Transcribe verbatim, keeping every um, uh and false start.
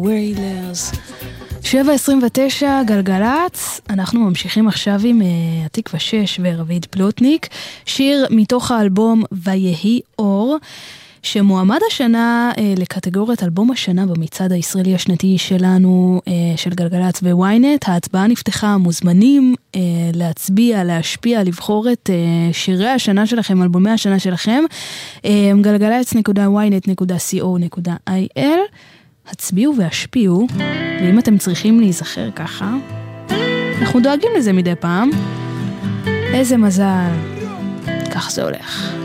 וויילרס. שבע עשרים ותשע גלגלץ, אנחנו ממשיכים עכשיו עם uh, התקווה שש ורביד פלוטניק, שיר מתוך האלבום ויהי אור, שמועמד השנה uh, לקטגוריית אלבום השנה במצעד הישראלי השנתי שלנו, uh, של גלגלץ וויינט. ההצבעה נפתחה, מוזמנים uh, להצביע, להשפיע, לבחור את uh, שירי השנה שלכם, אלבומי השנה שלכם, uh, גלגלץ נקודה וויינט נקודה סי או נקודה איי אל. הצביעו והשפיעו, ואם אתם צריכים להיזכר ככה, אנחנו דואגים לזה מדי פעם. איזה מזל, כך זה הולך.